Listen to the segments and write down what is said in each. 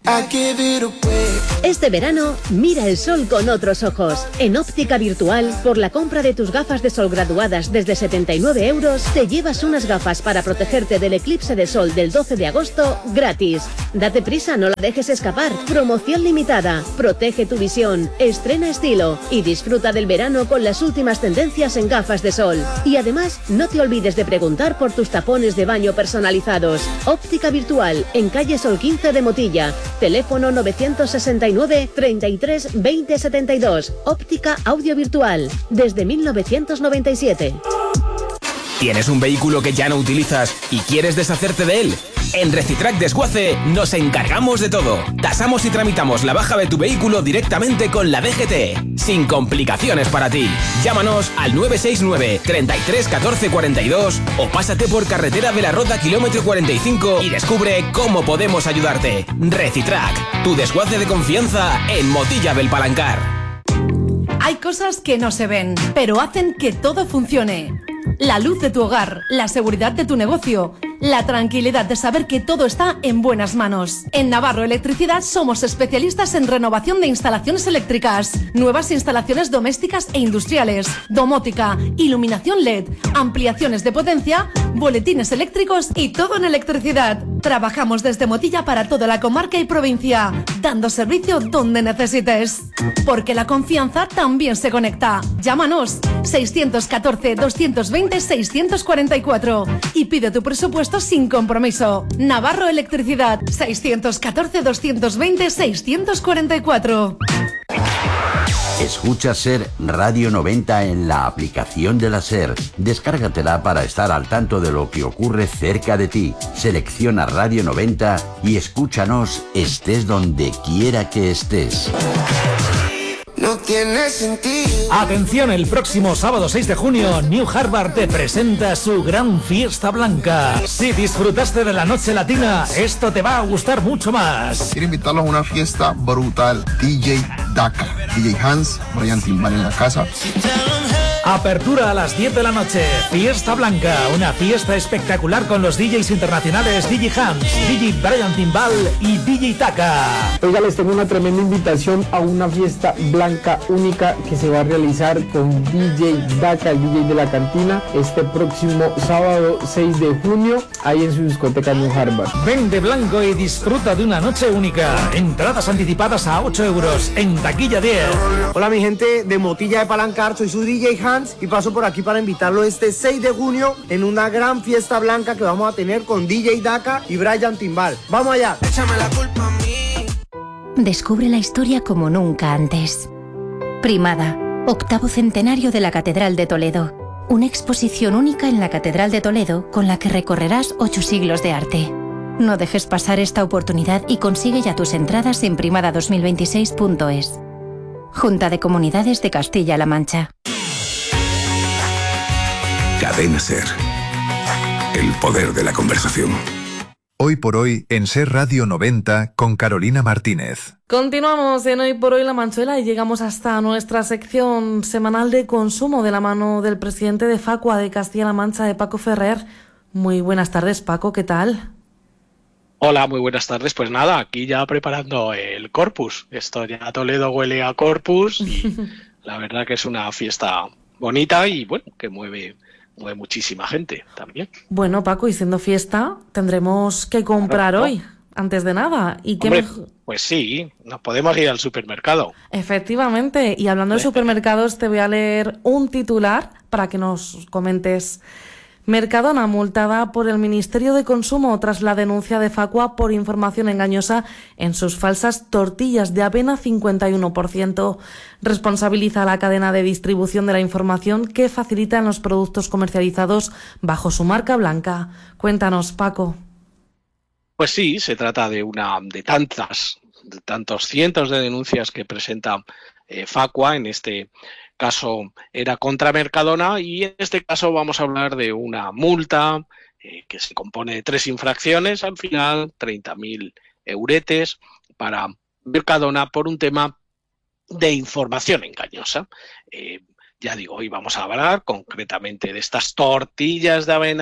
Este verano, mira el sol con otros ojos. En Óptica Virtual, por la compra de tus gafas de sol graduadas desde 79 euros, te llevas unas gafas para protegerte del eclipse de sol del 12 de agosto gratis. Date prisa, no la dejes escapar. Promoción limitada. Protege tu visión, estrena estilo y disfruta del verano con las últimas tendencias en gafas de sol. Y además, no te olvides de preguntar por tus tapones de baño personalizados. Óptica Virtual, en calle Sol 15 de Motilla. Teléfono 969 33 20 72. Óptica Audio Virtual, desde 1997. ¿Tienes un vehículo que ya no utilizas y quieres deshacerte de él? En Recitrac Desguace nos encargamos de todo. Tasamos y tramitamos la baja de tu vehículo directamente con la DGT, sin complicaciones para ti. Llámanos al 969 33 14 42 o pásate por Carretera de la Roda kilómetro 45 y descubre cómo podemos ayudarte. Recitrac, tu desguace de confianza en Motilla del Palancar. Hay cosas que no se ven, pero hacen que todo funcione. La luz de tu hogar, la seguridad de tu negocio, la tranquilidad de saber que todo está en buenas manos. En Navarro Electricidad somos especialistas en renovación de instalaciones eléctricas, nuevas instalaciones domésticas e industriales, domótica, iluminación LED, ampliaciones de potencia, boletines eléctricos y todo en electricidad. Trabajamos desde Motilla para toda la comarca y provincia, dando servicio donde necesites. Porque la confianza también se conecta. Llámanos 614 220 644 y pide tu presupuesto sin compromiso. Navarro Electricidad, 614 220 644. Escucha SER Radio 90 en la aplicación de la SER. Descárgatela para estar al tanto de lo que ocurre cerca de ti. Selecciona Radio 90 y escúchanos estés donde quiera que estés. No tiene sentido. Atención, el próximo sábado 6 de junio, New Harvard te presenta su gran fiesta blanca. Si disfrutaste de la noche latina, esto te va a gustar mucho más. Quiero invitarlos a una fiesta brutal. DJ Daka, DJ Hans, Brian Timbal en la casa. Apertura a las 10 de la noche. Fiesta Blanca, una fiesta espectacular con los DJs internacionales DJ Hans, DJ Brian Timbal y DJ Taka. Oiga, les tengo una tremenda invitación a una fiesta blanca única que se va a realizar con DJ Daka, el DJ de la cantina, este próximo sábado 6 de junio, ahí en su discoteca New Harvard. Ven de blanco y disfruta de una noche única. Entradas anticipadas a 8 euros, en taquilla 10. Hola mi gente de Motilla de Palancar, soy su DJ Hans y paso por aquí para invitarlo este 6 de junio en una gran fiesta blanca que vamos a tener con DJ Daka y Brian Timbal. ¡Vamos allá! Échame la culpa a mí. Descubre la historia como nunca antes. Primada, 8º centenario de la Catedral de Toledo. Una exposición única en la Catedral de Toledo con la que recorrerás 8 siglos de arte. No dejes pasar esta oportunidad y consigue ya tus entradas en primada2026.es. Junta de Comunidades de Castilla-La Mancha. Cadena SER. El poder de la conversación. Hoy por hoy en SER Radio 90 con Carolina Martínez. Continuamos en Hoy por Hoy La Manchuela y llegamos hasta nuestra sección semanal de consumo de la mano del presidente de Facua de Castilla-La Mancha, de Paco Ferrer. Muy buenas tardes, Paco, ¿qué tal? Hola, muy buenas tardes. Pues nada, aquí ya preparando el Corpus. Esto ya Toledo huele a Corpus y la verdad que es una fiesta bonita y bueno, que mueve muchísima gente también. Bueno, Paco, y siendo fiesta, tendremos que comprar hoy, antes de nada. ¿Y qué pues sí, nos podemos ir al supermercado. Efectivamente, y hablando de supermercados, te voy a leer un titular para que nos comentes. Mercadona multada por el Ministerio de Consumo tras la denuncia de Facua por información engañosa en sus falsas tortillas de avena 51%. Responsabiliza a la cadena de distribución de la información que facilitan los productos comercializados bajo su marca blanca. Cuéntanos, Paco. Pues sí, se trata de tantos cientos de denuncias que presenta Facua. En este caso era contra Mercadona y en este caso vamos a hablar de una multa que se compone de 3 infracciones, al final 30.000 euretes para Mercadona por un tema de información engañosa. Ya digo, hoy vamos a hablar concretamente de estas tortillas de avena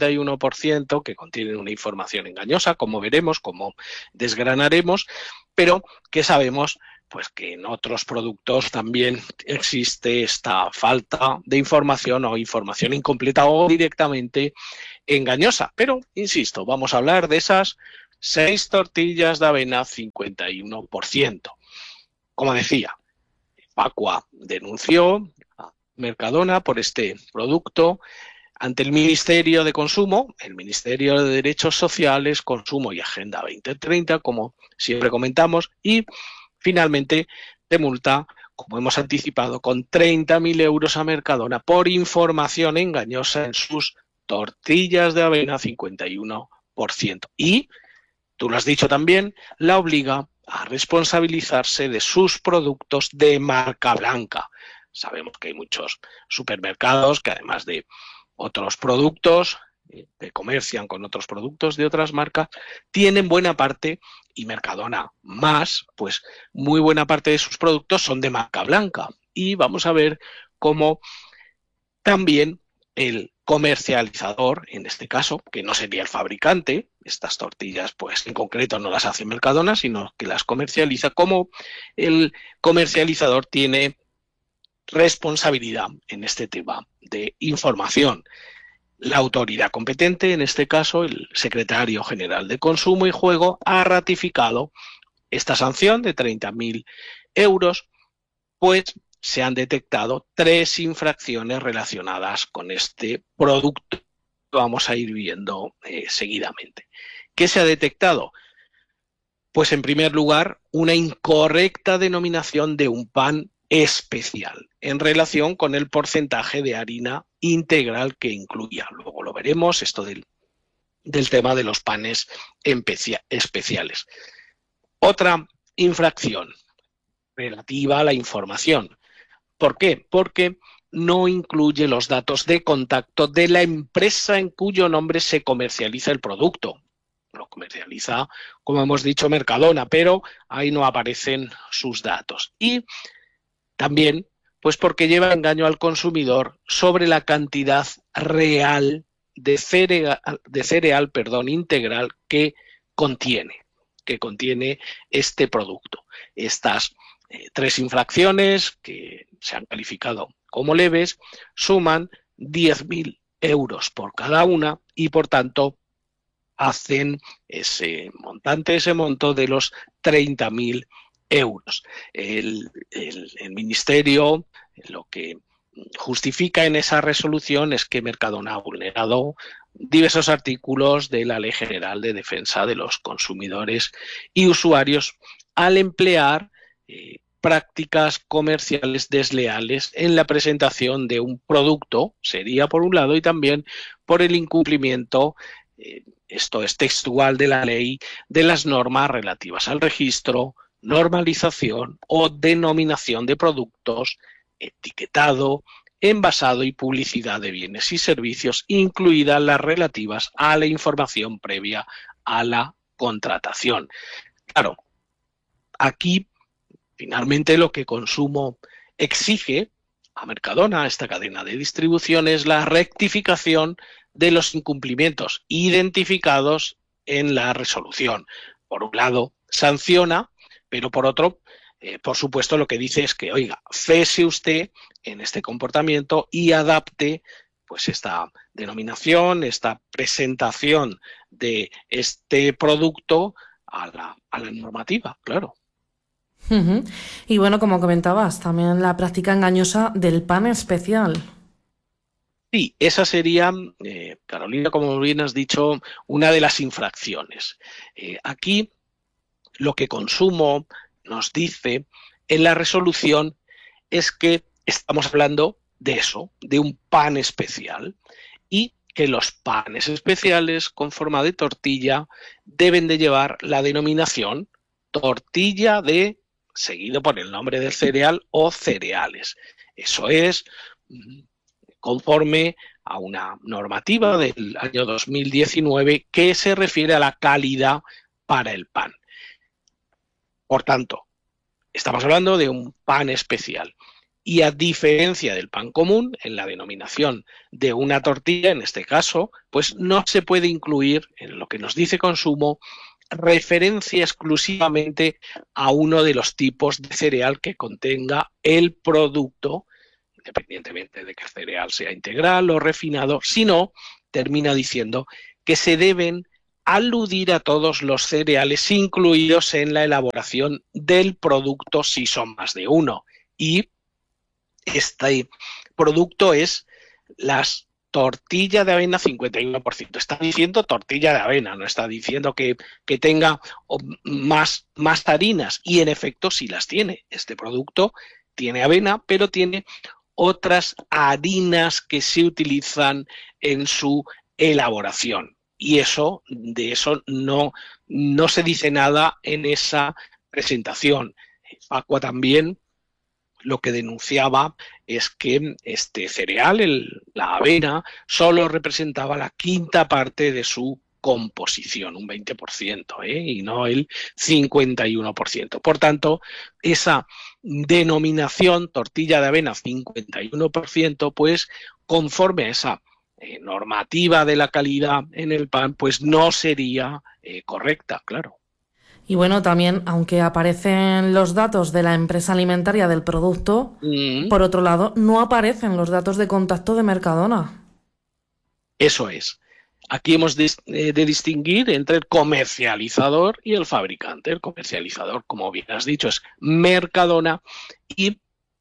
51% que contienen una información engañosa, como veremos, como desgranaremos, pero que sabemos pues que en otros productos también existe esta falta de información o información incompleta o directamente engañosa. Pero, insisto, vamos a hablar de esas 6 tortillas de avena 51%. Como decía, Facua denunció a Mercadona por este producto ante el Ministerio de Consumo, el Ministerio de Derechos Sociales, Consumo y Agenda 2030, como siempre comentamos, y finalmente de multa, como hemos anticipado, con 30.000 euros a Mercadona por información engañosa en sus tortillas de avena 51%. Y, tú lo has dicho también, la obliga a responsabilizarse de sus productos de marca blanca. Sabemos que hay muchos supermercados que, además de otros productos que comercian con otros productos de otras marcas, tienen buena parte, y Mercadona más, pues muy buena parte de sus productos son de marca blanca. Y vamos a ver cómo también el comercializador, en este caso, que no sería el fabricante, estas tortillas pues en concreto no las hace Mercadona, sino que las comercializa, como el comercializador tiene responsabilidad en este tema de información. La autoridad competente, en este caso el secretario general de Consumo y Juego, ha ratificado esta sanción de 30.000 euros, pues se han detectado 3 infracciones relacionadas con este producto. Vamos a ir viendo seguidamente. ¿Qué se ha detectado? Pues en primer lugar, una incorrecta denominación de un pan especial en relación con el porcentaje de harina integral que incluía. Luego lo veremos, esto del tema de los panes especiales. Otra infracción relativa a la información. ¿Por qué? Porque no incluye los datos de contacto de la empresa en cuyo nombre se comercializa el producto. Lo comercializa, como hemos dicho, Mercadona, pero ahí no aparecen sus datos. Y también, pues porque lleva engaño al consumidor sobre la cantidad real de cereal integral que contiene este producto. Estas 3 infracciones, que se han calificado como leves, suman 10.000 euros por cada una y, por tanto, hacen ese monto de los 30.000 euros. El Ministerio lo que justifica en esa resolución es que Mercadona ha vulnerado diversos artículos de la Ley General de Defensa de los Consumidores y Usuarios al emplear prácticas comerciales desleales en la presentación de un producto, sería por un lado, y también por el incumplimiento, esto es textual de la ley, de las normas relativas al registro, normalización o denominación de productos, etiquetado, envasado y publicidad de bienes y servicios, incluidas las relativas a la información previa a la contratación. Claro, aquí finalmente lo que Consumo exige a Mercadona, a esta cadena de distribución, es la rectificación de los incumplimientos identificados en la resolución. Por un lado, sanciona, pero por otro, por supuesto, lo que dice es que, oiga, cese usted en este comportamiento y adapte pues esta denominación, esta presentación de este producto a la normativa, claro. Y bueno, como comentabas, también la práctica engañosa del pan especial. Sí, esa sería, Carolina, como bien has dicho, una de las infracciones. Aquí lo que Consumo nos dice en la resolución es que estamos hablando de eso, de un pan especial, y que los panes especiales con forma de tortilla deben de llevar la denominación tortilla de, seguido por el nombre del cereal o cereales. Eso es conforme a una normativa del año 2019 que se refiere a la calidad para el pan. Por tanto, estamos hablando de un pan especial. Y a diferencia del pan común, en la denominación de una tortilla, en este caso, pues no se puede incluir en lo que nos dice consumo referencia exclusivamente a uno de los tipos de cereal que contenga el producto, independientemente de que el cereal sea integral o refinado, sino termina diciendo que se deben aludir a todos los cereales incluidos en la elaboración del producto si son más de uno. Y este producto es las tortilla de avena 51%. Está diciendo tortilla de avena, no está diciendo que tenga más harinas. Y en efecto sí las tiene. Este producto tiene avena, pero tiene otras harinas que se utilizan en su elaboración. Y de eso no se dice nada en esa presentación. Facua también lo que denunciaba es que este cereal, la avena, solo representaba la quinta parte de su composición, un 20%, y no el 51%. Por tanto, esa denominación tortilla de avena 51%, pues conforme a esa normativa de la calidad en el pan, pues no sería correcta, claro. Y bueno, también, aunque aparecen los datos de la empresa alimentaria del producto, por otro lado, no aparecen los datos de contacto de Mercadona. Eso es. Aquí hemos de distinguir entre el comercializador y el fabricante. El comercializador, como bien has dicho, es Mercadona, y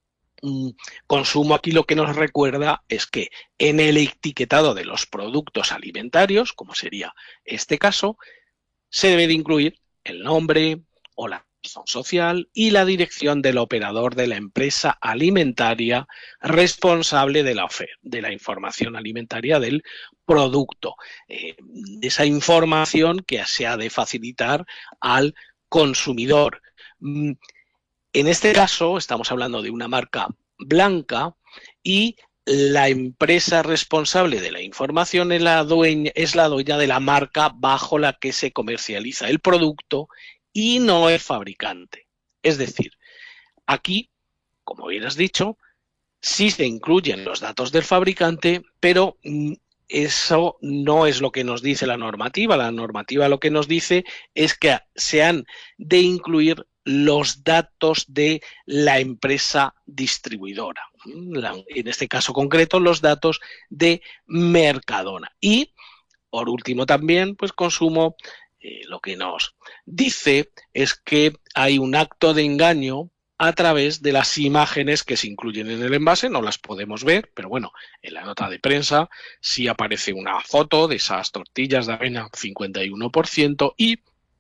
consumo aquí lo que nos recuerda es que en el etiquetado de los productos alimentarios, como sería este caso, se debe de incluir el nombre o la razón social y la dirección del operador de la empresa alimentaria responsable de la información alimentaria del producto. Esa información que se ha de facilitar al consumidor. En este caso estamos hablando de una marca blanca y la empresa responsable de la información es la dueña de la marca bajo la que se comercializa el producto y no el fabricante. Es decir, aquí, como bien has dicho, sí se incluyen los datos del fabricante, pero eso no es lo que nos dice la normativa. La normativa lo que nos dice es que se han de incluir los datos de la empresa distribuidora. En este caso concreto, los datos de Mercadona. Y, por último también, pues consumo, lo que nos dice es que hay un acto de engaño a través de las imágenes que se incluyen en el envase. No las podemos ver, pero bueno, en la nota de prensa sí aparece una foto de esas tortillas de avena 51% y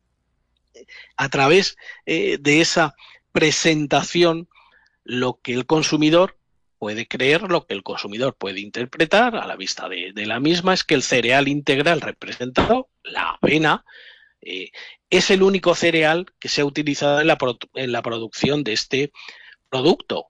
a través de esa presentación lo que el consumidor puede creer, lo que el consumidor puede interpretar a la vista de la misma es que el cereal integral representado, la avena, es el único cereal que se ha utilizado en la producción de este producto,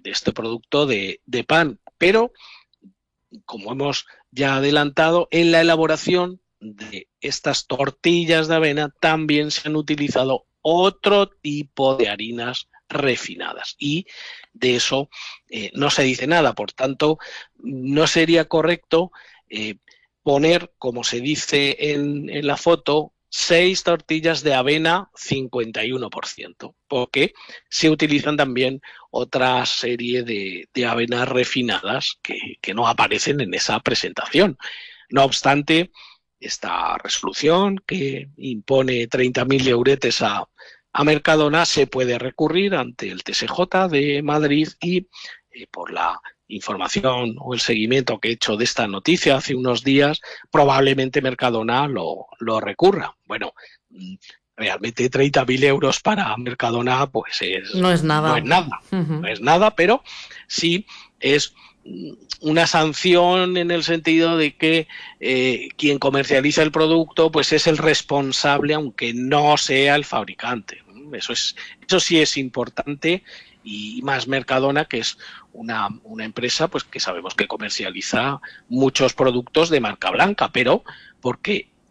de pan. Pero, como hemos ya adelantado, en la elaboración de estas tortillas de avena también se han utilizado otro tipo de harinas refinadas y de eso no se dice nada. Por tanto, no sería correcto poner, como se dice en la foto, 6 tortillas de avena 51%, porque se utilizan también otra serie de avenas refinadas que no aparecen en esa presentación. No obstante, esta resolución que impone 30.000 euretes a Mercadona se puede recurrir ante el TSJ de Madrid y por la información o el seguimiento que he hecho de esta noticia hace unos días, probablemente Mercadona lo recurra. Bueno, realmente 30.000 euros para Mercadona pues no es nada. No es nada, no es nada, pero sí es una sanción en el sentido de que quien comercializa el producto pues es el responsable, aunque no sea el fabricante. Eso sí es importante, y más Mercadona, que es una empresa pues que sabemos que comercializa muchos productos de marca blanca, pero porque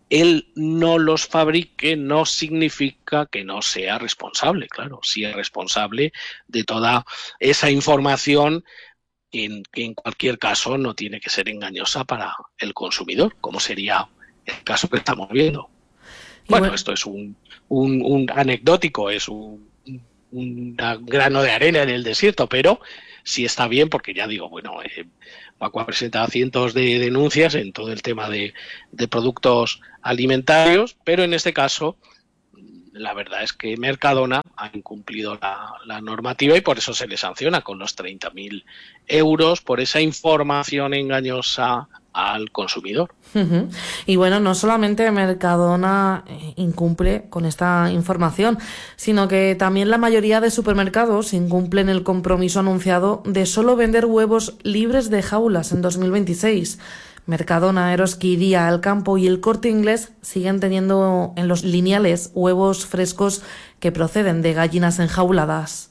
él no los fabrique no significa que no sea responsable, claro, sí es responsable de toda esa información que en cualquier caso no tiene que ser engañosa para el consumidor, como sería el caso que estamos viendo. Bueno, esto es un anecdótico, es un grano de arena en el desierto, pero sí está bien porque ya digo, bueno, Facua ha presentado cientos de denuncias en todo el tema de productos alimentarios, pero en este caso la verdad es que Mercadona ha incumplido la normativa y por eso se le sanciona con los 30.000 euros por esa información engañosa al consumidor. Uh-huh. Y bueno, no solamente Mercadona incumple con esta información, sino que también la mayoría de supermercados incumplen el compromiso anunciado de solo vender huevos libres de jaulas en 2026. Mercadona, Eroski, Día, El Campo y El Corte Inglés siguen teniendo en los lineales huevos frescos que proceden de gallinas enjauladas.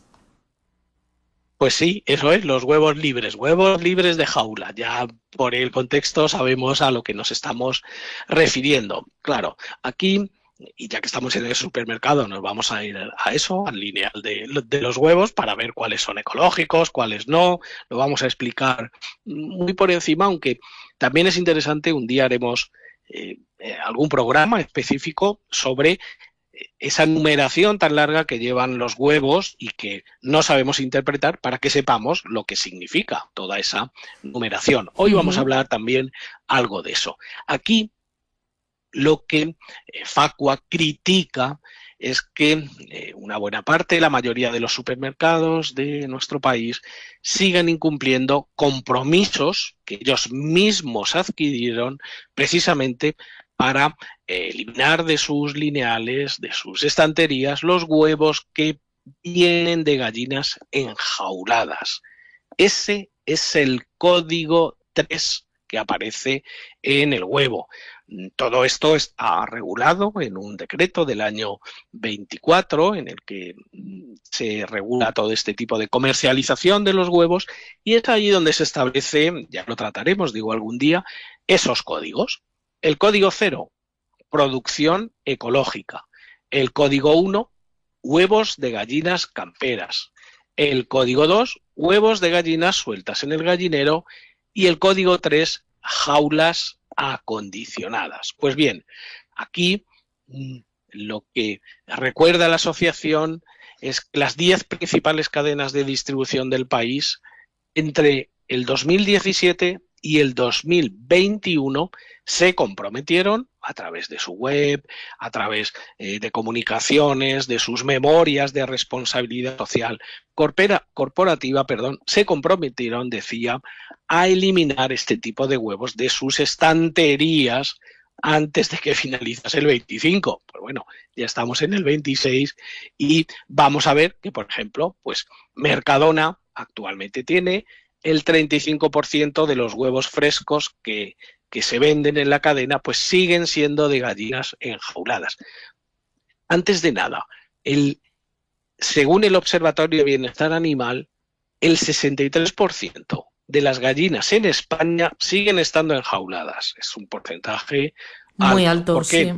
Pues sí, eso es, los huevos libres de jaula. Ya por el contexto sabemos a lo que nos estamos refiriendo. Claro, aquí, y ya que estamos en el supermercado, nos vamos a ir a eso, al lineal de los huevos, para ver cuáles son ecológicos, cuáles no. Lo vamos a explicar muy por encima, aunque también es interesante, un día haremos algún programa específico sobre esa numeración tan larga que llevan los huevos y que no sabemos interpretar para que sepamos lo que significa toda esa numeración. Hoy vamos a hablar también algo de eso. Aquí lo que Facua critica es que una buena parte, la mayoría de los supermercados de nuestro país sigan incumpliendo compromisos que ellos mismos adquirieron precisamente para eliminar de sus lineales, de sus estanterías, los huevos que vienen de gallinas enjauladas. Ese es el código 3 que aparece en el huevo. Todo esto está regulado en un decreto del año 24 en el que se regula todo este tipo de comercialización de los huevos y es allí donde se establece, ya lo trataremos, digo algún día, esos códigos. El código 0, producción ecológica. El código 1, huevos de gallinas camperas. El código 2, huevos de gallinas sueltas en el gallinero. Y el código 3, jaulas acondicionadas. Pues bien, aquí lo que recuerda la asociación es que las 10 principales cadenas de distribución del país entre el 2017 y el 2021 se comprometieron a través de su web, a través de comunicaciones, de sus memorias de responsabilidad social corporativa, se comprometieron, decía, a eliminar este tipo de huevos de sus estanterías antes de que finalizase el 25. Pues bueno, ya estamos en el 26 y vamos a ver que, por ejemplo, pues Mercadona actualmente tiene el 35% de los huevos frescos que se venden en la cadena, pues siguen siendo de gallinas enjauladas. Antes de nada, según el Observatorio de Bienestar Animal, el 63% de las gallinas en España siguen estando enjauladas. Es un porcentaje muy alto. ¿Por qué? Sí.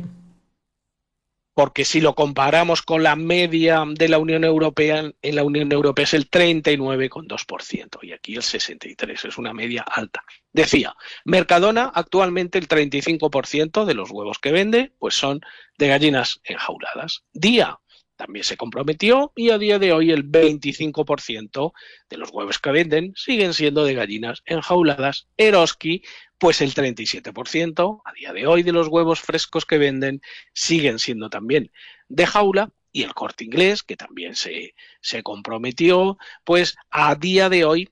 Porque si lo comparamos con la media de la Unión Europea, en la Unión Europea es el 39,2% y aquí el 63%, es una media alta. Decía, Mercadona actualmente el 35% de los huevos que vende pues son de gallinas enjauladas. Día también se comprometió y a día de hoy el 25% de los huevos que venden siguen siendo de gallinas enjauladas. Eroski, pues el 37% a día de hoy de los huevos frescos que venden siguen siendo también de jaula. Y el Corte Inglés, que también se comprometió, pues a día de hoy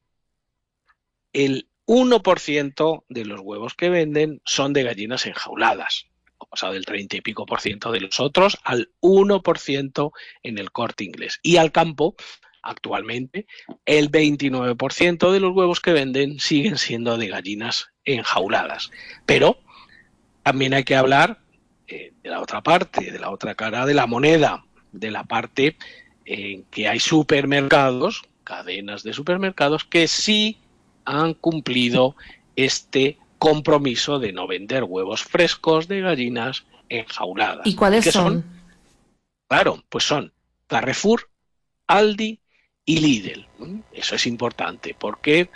el 1% de los huevos que venden son de gallinas enjauladas. Ha pasado del 30 y pico por ciento de los otros al 1% en el Corte Inglés. Y al campo, actualmente, el 29% de los huevos que venden siguen siendo de gallinas enjauladas. Pero también hay que hablar de la otra parte, de la otra cara de la moneda, de la parte en que hay supermercados, cadenas de supermercados, que sí han cumplido este compromiso de no vender huevos frescos de gallinas enjauladas. ¿Y cuáles son? Claro, pues son Carrefour, Aldi y Lidl. Eso es importante porque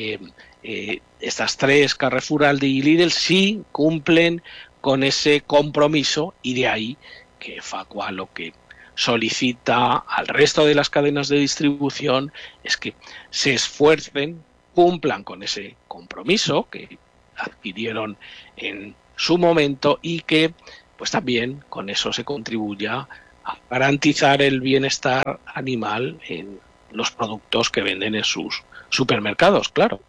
estas tres, Carrefour, Aldi y Lidl, sí cumplen con ese compromiso, y de ahí que Facua lo que solicita al resto de las cadenas de distribución es que se esfuercen, cumplan con ese compromiso que adquirieron en su momento, y que pues también con eso se contribuya a garantizar el bienestar animal en los productos que venden en sus supermercados, claro.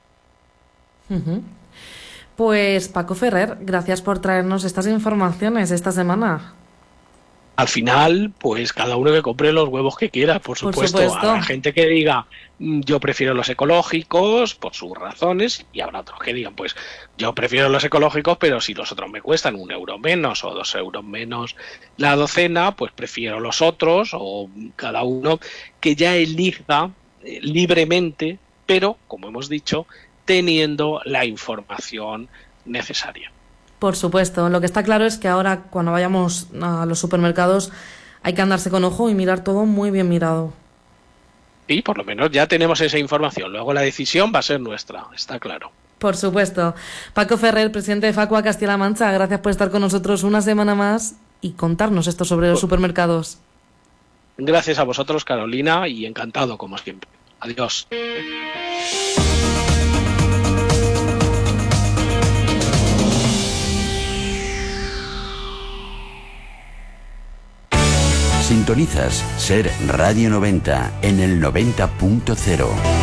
Pues Paco Ferrer, gracias por traernos estas informaciones esta semana. Al final, pues cada uno que compre los huevos que quiera, por supuesto. Habrá gente que diga, yo prefiero los ecológicos, por sus razones, y habrá otros que digan, pues yo prefiero los ecológicos, pero si los otros me cuestan 1 euro menos o 2 euros menos la docena, pues prefiero los otros, o cada uno que ya elija libremente, pero, como hemos dicho, teniendo la información necesaria. Por supuesto, lo que está claro es que ahora cuando vayamos a los supermercados hay que andarse con ojo y mirar todo muy bien mirado. Y por lo menos ya tenemos esa información, luego la decisión va a ser nuestra, está claro. Por supuesto. Paco Ferrer, presidente de Facua Castilla-La Mancha, gracias por estar con nosotros una semana más y contarnos esto sobre los supermercados. Gracias a vosotros, Carolina, y encantado como siempre. Adiós. Sintonizas Ser Radio 90 en el 90.0.